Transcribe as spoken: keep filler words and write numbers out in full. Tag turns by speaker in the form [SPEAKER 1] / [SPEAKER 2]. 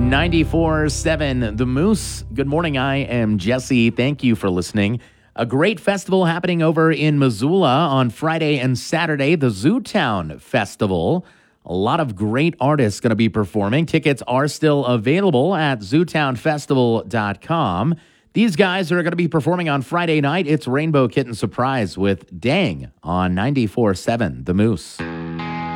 [SPEAKER 1] ninety-four seven The Moose. Good morning. I am Jesse. Thank you for listening. A great festival happening over in Missoula on Friday and Saturday, the Zootown Festival. A lot of great artists going to be performing. Tickets are still available at zootown festival dot com. These guys are going to be performing on Friday night. It's Rainbow Kitten Surprise with Dang on ninety-four seven The Moose.